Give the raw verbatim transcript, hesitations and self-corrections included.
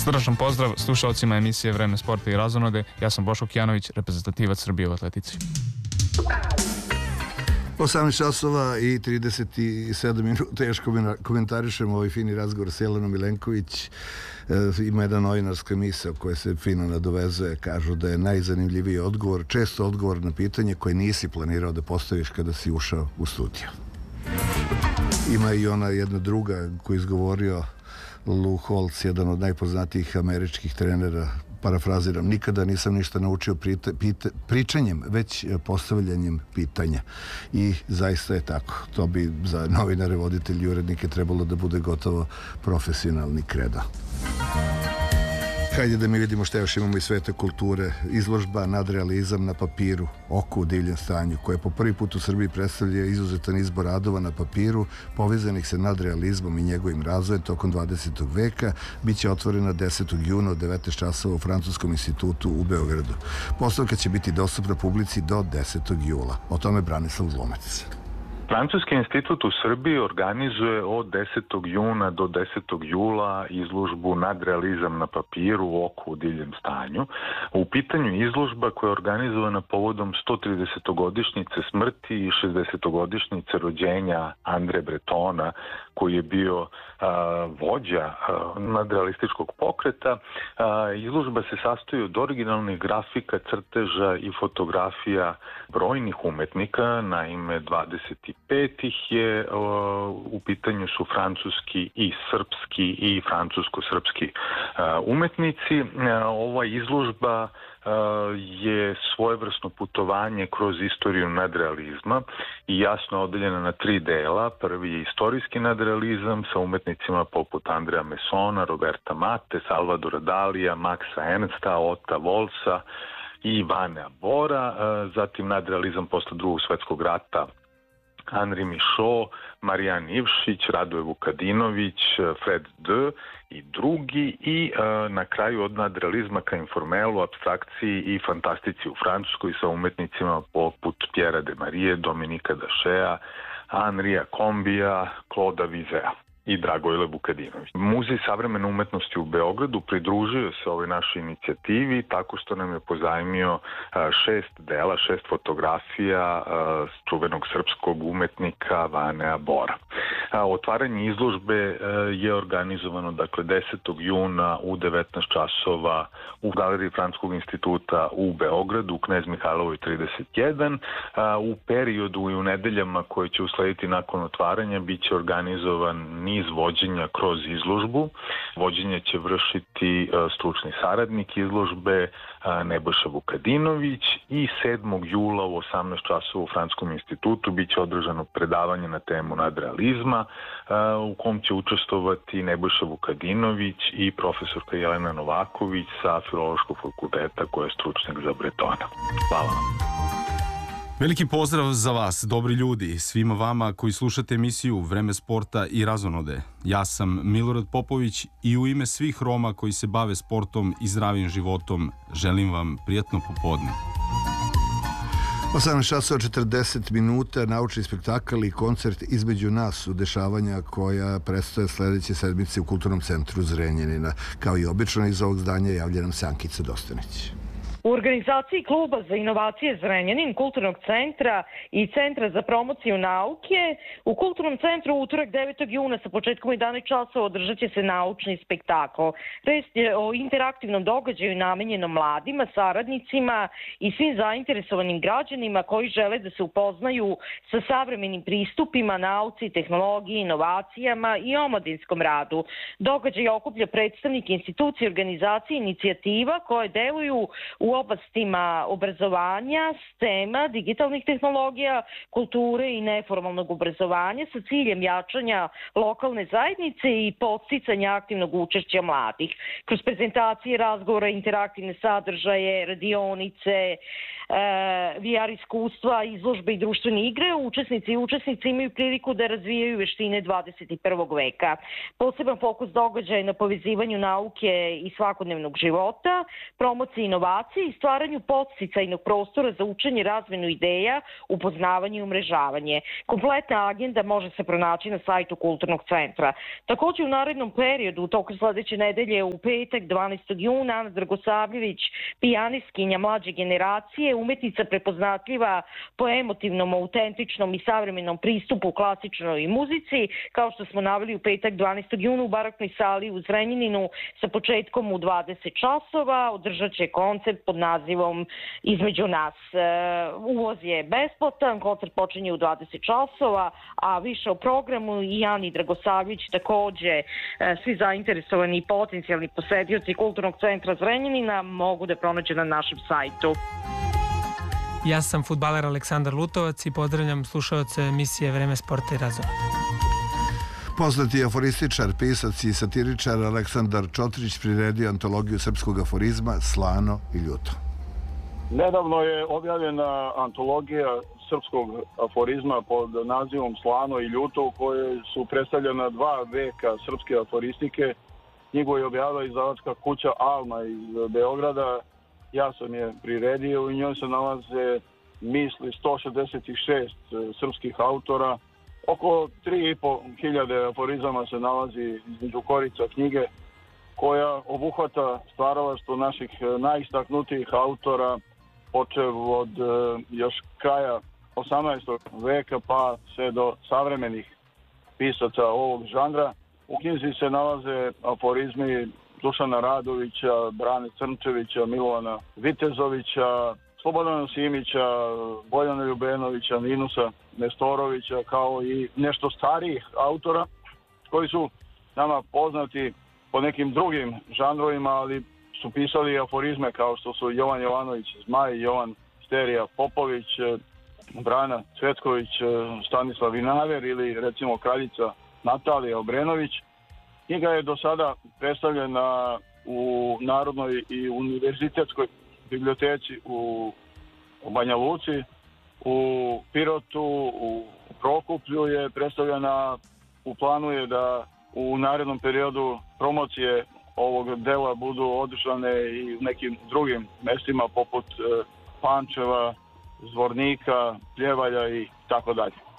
Srdačan pozdrav slušalcima emisije Vreme sporta i razonode. Ja sam Boško Kijanović, reprezentativac Srbije u atletici. osamnaest časova i trideset sedam minuta, još komentarišemo ovaj fini razgovor s Jelenom Milenković. E, ima jedna novinarska misao koja se fino nadovezuje, kažu da je najzanimljiviji odgovor, često odgovor na pitanje koje nisi planirao da postaviš kada si ušao u studio. Ima i ona jedna druga koju je izgovorio Lou Holtz, jedan od najpoznatijih američkih trenera, parafraziram, nikada nisam ništa naučio prita, pita, pričanjem, već postavljanjem pitanja. I zaista je tako. To bi za novinare, voditelji i urednike trebalo da bude gotovo profesionalni kredo. Hajde da mi vidimo šta još imamo iz sveta kulture. Izložba Nadrealizam na papiru, oko u divljem stanju, koja po prvi put u Srbiji predstavlja izuzetan izbor radova na papiru povezanih sa nadrealizmom i njegovim razvojem tokom dvadesetog veka, biće otvorena desetog juna od devetnaest časova u Francuskom institutu u Beogradu. Postavka će biti dostupna publici do desetog jula. O tome Branislav Zlomec. Francuski institut u Srbiji organizuje od desetog juna do desetog jula izložbu Nadrealizam na papiru, oko u divljem stanju. U pitanju izložba koja je organizovana povodom sto tridesetogodišnjice smrti i šezdesetogodišnjice rođenja Andre Bretona, koji je bio a, vođa a, nadrealističkog pokreta. A, izložba se sastoji od originalnih grafika, crteža i fotografija brojnih umetnika, naime dvadeset pet ih je, a, u pitanju su francuski i srpski i francusko-srpski a, umetnici. A, ova izložba je svojevrsno putovanje kroz istoriju nadrealizma i jasno odeljena na tri dela. Prvi je istorijski nadrealizam sa umetnicima poput Andreja Messona, Roberta Mate, Salvadora Dalija, Maxa Ernsta, Ota Wolsa i Vanea Bora. Zatim nadrealizam posle drugog svetskog rata, Henri Michaud, Marijan Ivšić, Radoje Vukadinović, Fred D. i drugi i e, na kraju od nadrealizma ka informelu, apstrakciji i fantastici u Francuskoj sa umetnicima poput Pjera de Marie, Dominika Dašea, Anrija Kombija, Kloda Vizea i Dragojle Vukadinović. Muzej savremene umetnosti u Beogradu pridružio se ovoj našoj inicijativi tako što nam je pozajmio šest dela, šest fotografija čuvenog srpskog umetnika Vanea Bora. Otvaranje izložbe je organizovano dakle desetog juna u devetnaest časova u galeriji Francuskog instituta u Beogradu, u Knez Mihajlovoj trideset jedan. U periodu i u nedeljama koje će uslediti nakon otvaranja biće organizovan niz vođenja kroz izložbu. Vođenje će vršiti stručni saradnik izložbe Nebojša Vukadinović i sedmog jula u osamnaest časova u Francuskom institutu biće održano predavanje na temu nadrealizma u kom će učestvovati Nebojša Vukadinović i profesorka Jelena Novaković sa Filološkog fakulteta koja je stručnjak za Bretona. Hvala vam. Veliki pozdrav za vas, dobri ljudi, svima vama koji slušate emisiju Vreme sporta i razonode. Ja sam Milorad Popović i u ime svih Roma koji se bave sportom i zdravim životom želim vam prijatno popodne. osamnaest časova četrdeset minuta, naučni spektakl i koncert Između nas su dešavanja koja predstoje sledeće sedmice u Kulturnom centru Zrenjanina. Kao i obično iz ovog zdanja javlja nam se Ankica Dostanić. U organizaciji Kluba za inovacije Zrenjanin, Kulturnog centra i Centra za promociju nauke, u Kulturnom centru utorak devetog juna sa početkom jedanaest časova održat će se naučni spektakl. Reč je o interaktivnom događaju namenjenom mladima, saradnicima i svim zainteresovanim građanima koji žele da se upoznaju sa savremenim pristupima, nauci, tehnologiji, inovacijama i omladinskom radu. Događaj okuplja predstavnike institucije, organizacije, inicijativa koje deluju u oblastima obrazovanja, stema, digitalnih tehnologija, kulture i neformalnog obrazovanja sa ciljem jačanja lokalne zajednice i podsticanja aktivnog učešća mladih. Kroz prezentacije, razgovore, interaktivne sadržaje, radionice, V R iskustva, izložbe i društvene igre, učesnici i učesnici imaju priliku da razvijaju veštine dvadeset prvog veka. Poseban fokus događaja je na povezivanju nauke i svakodnevnog života, promociji inovacije ali i stvaranju podsticajnog prostora za učenje, razmenu ideja, upoznavanje i umrežavanje. Kompletna agenda može se pronaći na sajtu Kulturnog centra. Također u narednom periodu, u toku sledeće nedelje, u petak dvanaestog juna, Ana Dragosavljević, pijanistkinja mlađe generacije, umetnica prepoznatljiva po emotivnom, autentičnom i savremenom pristupu klasičnoj muzici, kao što smo naveli u petak dvanaestog juna u baraknoj sali u Zrenjaninu sa početkom u dvadeset časova, održat će koncert pod nazivom Između nas. Uvoz je besplatan, koncert počinje u dvadeset časova, a više o programu i Ani Dragosavljević takođe svi zainteresovani i potencijalni posetioci Kulturnog centra Zrenjanina mogu da pronađu na našem sajtu. Ja sam fudbaler Aleksandar Lutovac i pozdravljam slušaoce emisije Vreme sporta i razonode. Poznati aforističar, pisac i satiričar Aleksandar Čotrić priredio antologiju srpskog aforizma Slano i ljuto. Nedavno je objavljena antologija srpskog aforizma pod nazivom Slano i ljuto, u kojoj su predstavljena dva veka srpske aforistike. Knjigu je objavila izdavačka kuća Alma iz Beograda. Ja sam je priredio i u njoj se nalaze misli sto šezdeset šest srpskih autora. Oko tri i po hiljade aforizama se nalazi između korica knjige, koja obuhvata stvaralaštvo naših najistaknutijih autora, počev od još kraja osamnaestog veka pa sve do savremenih pisaca ovog žanra. U knjizi se nalaze aforizmi Dušana Radovića, Brane Crnčevića, Milovana Vitezovića, Slobodana Simića, Bojana Ljubenovića, Ninusa Nestorovića, kao i nešto starijih autora koji su nama poznati po nekim drugim žanrovima, ali su pisali aforizme kao što su Jovan Jovanović Zmaj, Jovan Sterija Popović, Brana Cvetković, Stanislav Vinaver ili recimo kraljica Natalija Obrenović. Knjiga je do sada predstavljena u Narodnoj i univerzitetskoj biblioteci u Banja Luci, u Pirotu, u Prokuplju je predstavljena. U planu je da u narednom periodu promocije ovog dela budu održane i u nekim drugim mestima poput Pančeva, Zvornika, Pljevalja i tako dalje.